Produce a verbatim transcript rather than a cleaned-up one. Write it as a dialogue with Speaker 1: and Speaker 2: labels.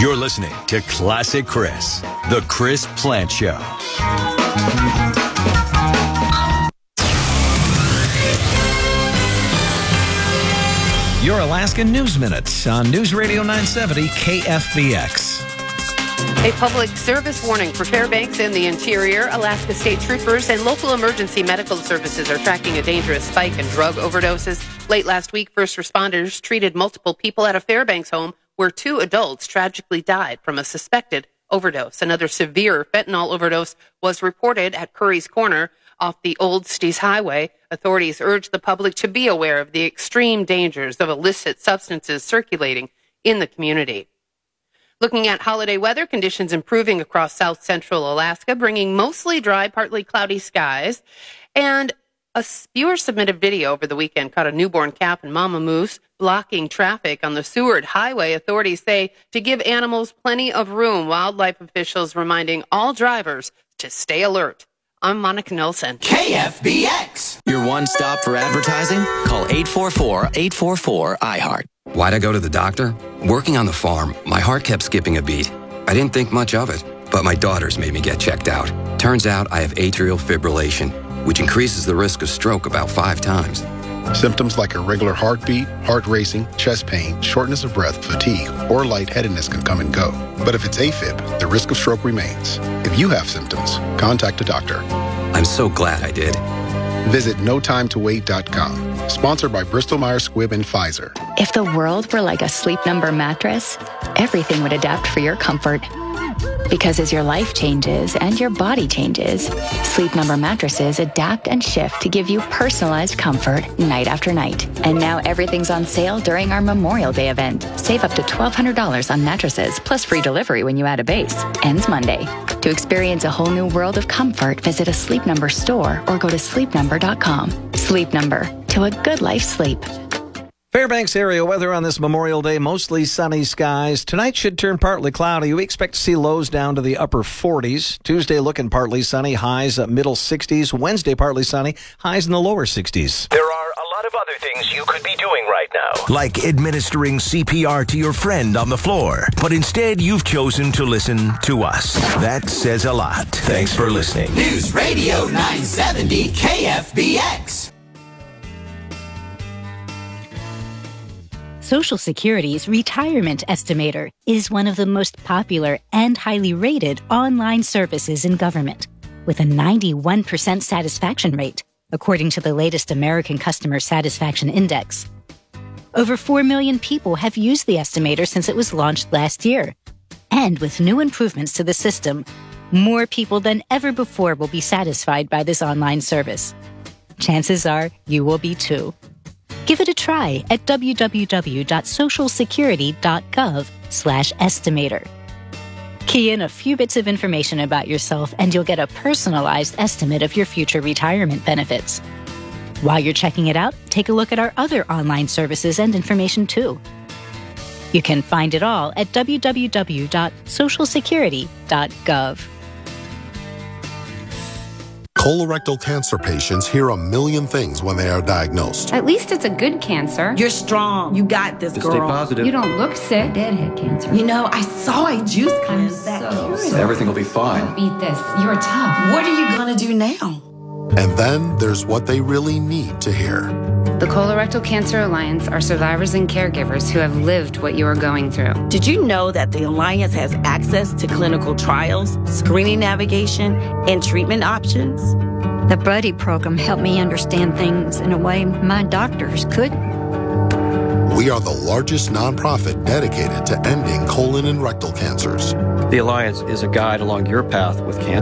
Speaker 1: You're listening to Classic Chris, the Chris Plant Show.
Speaker 2: Your Alaska News Minutes on News Radio nine seventy K F B X.
Speaker 3: A public service warning for Fairbanks and the interior. Alaska State Troopers and local emergency medical services are tracking a dangerous spike in drug overdoses. Late last week, first responders treated multiple people at a Fairbanks home where two adults tragically died from a suspected overdose. Another severe fentanyl overdose was reported at Curry's Corner off the Old Stees Highway. Authorities urge the public to be aware of the extreme dangers of illicit substances circulating in the community. Looking at holiday weather, conditions improving across south central Alaska, bringing mostly dry, partly cloudy skies. And a viewer submitted video over the weekend caught a newborn calf and mama moose blocking traffic on the Seward Highway. Authorities say to give animals plenty of room. Wildlife officials reminding all drivers to stay alert. I'm Monica Nelson.
Speaker 4: K F B X.
Speaker 5: Your one stop for advertising? Call eight four four, eight four four, I heart.
Speaker 6: Why'd I go to the doctor? Working on the farm, my heart kept skipping a beat. I didn't think much of it, but my daughters made me get checked out. Turns out I have atrial fibrillation, which increases the risk of stroke about five times.
Speaker 7: Symptoms like irregular heartbeat, heart racing, chest pain, shortness of breath, fatigue, or lightheadedness can come and go. But if it's AFib, the risk of stroke remains. If you have symptoms, contact a doctor.
Speaker 6: I'm so glad I did.
Speaker 7: Visit no time to wait dot com. Sponsored by Bristol Myers Squibb and Pfizer.
Speaker 8: If the world were like a Sleep Number mattress, everything would adapt for your comfort. Because as your life changes and your body changes, Sleep Number mattresses adapt and shift to give you personalized comfort night after night. And now everything's on sale during our Memorial Day event. Save up to twelve hundred dollars on mattresses, plus free delivery when you add a base. Ends Monday. To experience a whole new world of comfort, visit a Sleep Number store or go to sleep number dot com. Sleep Number. To a good life sleep.
Speaker 2: Fairbanks area weather on this Memorial Day, mostly sunny skies. Tonight should turn partly cloudy. We expect to see lows down to the upper forties. Tuesday looking partly sunny, highs at middle sixties. Wednesday partly sunny, highs in the lower sixties.
Speaker 9: There are a lot of other things you could be doing right now.
Speaker 1: Like administering C P R to your friend on the floor. But instead, you've chosen to listen to us. That says a lot. Thanks for listening.
Speaker 4: News Radio nine seventy K F B X.
Speaker 10: Social Security's Retirement Estimator is one of the most popular and highly rated online services in government, with a ninety-one percent satisfaction rate, according to the latest American Customer Satisfaction Index. Over four million people have used the estimator since it was launched last year. And with new improvements to the system, more people than ever before will be satisfied by this online service. Chances are you will be too. Give it a try at w w w dot social security dot gov slash estimator. Key in a few bits of information about yourself and you'll get a personalized estimate of your future retirement benefits. While you're checking it out, take a look at our other online services and information too. You can find it all at w w w dot social security dot gov.
Speaker 11: Colorectal cancer patients hear a million things when they are diagnosed.
Speaker 12: At least it's a good cancer.
Speaker 13: You're strong. You got this,
Speaker 12: Just
Speaker 13: girl.
Speaker 12: stay positive. You don't look sick. Deadhead cancer.
Speaker 13: You know, I saw a juice kind of that.
Speaker 12: So,
Speaker 6: Everything will be fine.
Speaker 12: Beat this. You're tough.
Speaker 13: What are you going to do now?
Speaker 11: And then there's what they really need to hear.
Speaker 12: The Colorectal Cancer Alliance are survivors and caregivers who have lived what you are going through.
Speaker 13: Did you know that the Alliance has access to clinical trials, screening navigation, and treatment options?
Speaker 14: The Buddy program helped me understand things in a way my doctors couldn't.
Speaker 11: We are the largest nonprofit dedicated to ending colon and rectal cancers.
Speaker 15: The Alliance is a guide along your path with cancer.